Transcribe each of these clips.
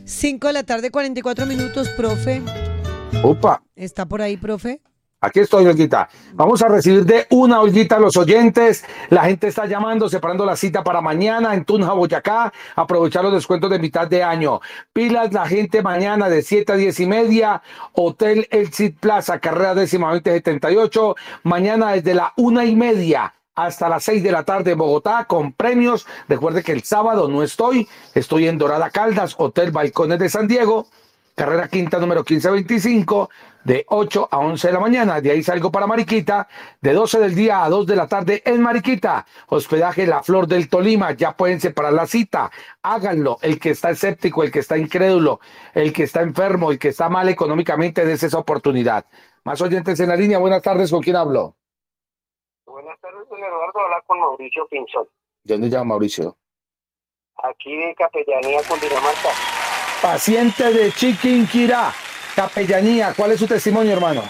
5 de la tarde, 44 minutos, profe. Opa, ¿Está por ahí, profe? aquí estoy, Olguita. Vamos a recibir de una, Olguita, a los oyentes. La gente está llamando, separando la cita para mañana en Tunja, Boyacá. Aprovechar los descuentos de mitad de año. Pilas la gente mañana de 7 a 10 y media. Hotel El Cid Plaza, carrera 10-2078. Mañana desde la 1:30 hasta las 6 de la tarde en Bogotá con premios. Recuerde que el sábado no estoy en Dorada Caldas, Hotel Balcones de San Diego. Carrera quinta número 1525, de 8 a 11 de la mañana. De ahí salgo para Mariquita, de 12 del día a 2 de la tarde en Mariquita. Hospedaje La Flor del Tolima. Ya pueden separar la cita. Háganlo. El que está escéptico, el que está incrédulo, el que está enfermo, el que está mal económicamente, des esa oportunidad. Más oyentes en la línea. Buenas tardes. ¿Con quién hablo? Buenas tardes, don Eduardo. Habla con Mauricio Pinzón. ¿De dónde llama Mauricio? Aquí de Capellanía, Cundinamarca. Paciente de Chiquinquirá, Capellanía. ¿Cuál es su testimonio, hermano?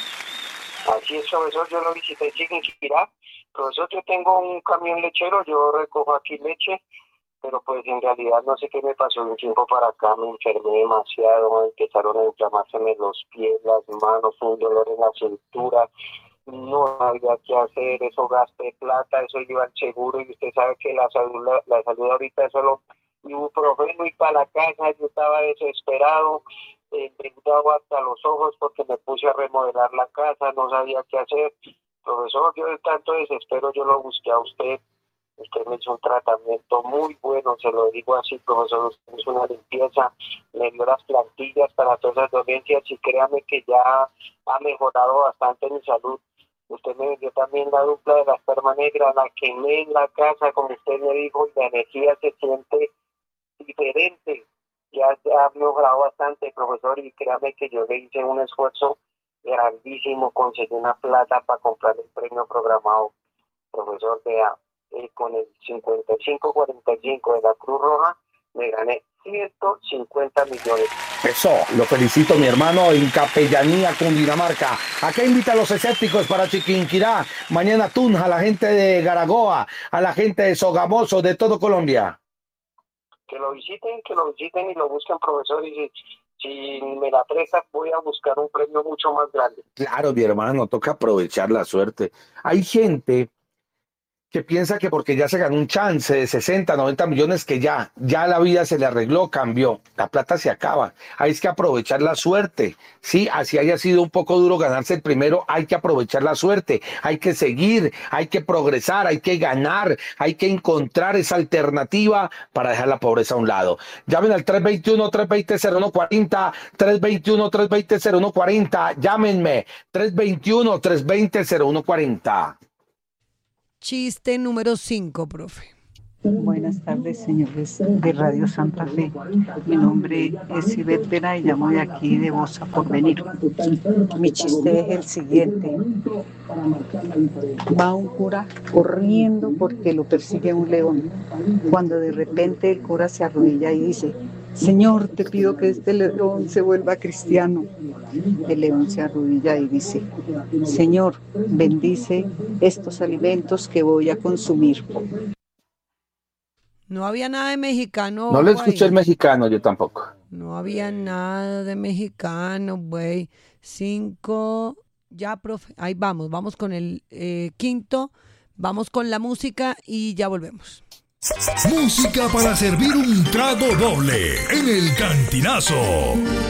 Así es, profesor. Yo lo visité en Chiquinquirá. Profesor, yo tengo un camión lechero. Yo recojo aquí leche. Pero pues en realidad no sé qué me pasó de un tiempo para acá. Me enfermé demasiado. Empezaron a inflamárseme los pies, las manos, un dolor en la cintura. No había que hacer eso, gasté plata, eso iba al seguro y usted sabe que la salud ahorita es solo ibuprofeno y para la casa. Yo estaba desesperado, endeudado hasta los ojos porque me puse a remodelar la casa, no sabía qué hacer. Profesor, yo de tanto desespero yo lo busqué a usted me hizo un tratamiento muy bueno, se lo digo así, profesor, usted hizo una limpieza, me dio las plantillas para todas esas dolencias y créame que ya ha mejorado bastante mi salud. Usted me dio también la dupla de la esperma negra, la quemé en la casa, como usted me dijo, y la energía se siente diferente. Ya ha mejorado bastante, profesor, y créame que yo le hice un esfuerzo grandísimo, conseguí una plata para comprar el premio programado, profesor, con el 5545 de la Cruz Roja, me gané 150 millones. Eso, lo felicito, mi hermano, en Capellanía, Cundinamarca. Acá invita a los escépticos para Chiquinquirá, mañana Tunja, a la gente de Garagoa, a la gente de Sogamoso, de todo Colombia. Que lo visiten y lo busquen, profesor, y si me la presta voy a buscar un premio mucho más grande. Claro, mi hermano, toca aprovechar la suerte. Hay gente que piensa que porque ya se ganó un chance de 60, 90 millones, que ya la vida se le arregló, cambió. La plata se acaba. Hay que aprovechar la suerte. Sí, así haya sido un poco duro ganarse el primero, hay que aprovechar la suerte. Hay que seguir, hay que progresar, hay que ganar, hay que encontrar esa alternativa para dejar la pobreza a un lado. Llamen al 321-320-0140, 321-320-0140. Llámenme, 321-320-0140. Chiste número 5, profe. Buenas tardes, señores de Radio Santa Fe. Mi nombre es Ivette Vera y llamo de aquí de Bosa Porvenir. Mi chiste es el siguiente. Va un cura corriendo porque lo persigue un león. Cuando de repente el cura se arrodilla y dice: Señor, te pido que este león se vuelva cristiano. El león se arrodilla y dice: Señor, bendice estos alimentos que voy a consumir. No había nada de mexicano. No le escuché el mexicano, yo tampoco. No había nada de mexicano, güey. 5, ya, profe. Ahí vamos con el quinto. Vamos con la música y ya volvemos. Música para servir un trago doble en el Cantinazo.